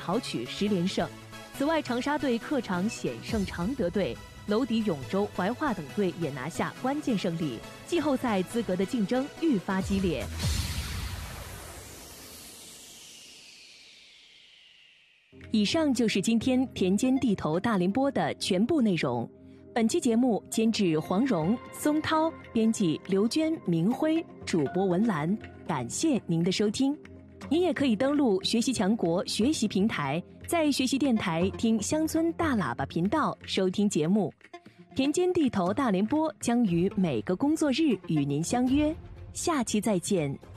豪取10连胜。此外，长沙队客场险胜常德队，娄底永州、怀化等队也拿下关键胜利，季后赛资格的竞争愈发激烈。以上就是今天田间地头大联播的全部内容。本期节目监制黄蓉、松涛，编辑刘娟、明辉，主播文兰。感谢您的收听。您也可以登录学习强国学习平台，在学习电台听乡村大喇叭频道收听节目。田间地头大联播将于每个工作日与您相约，下期再见。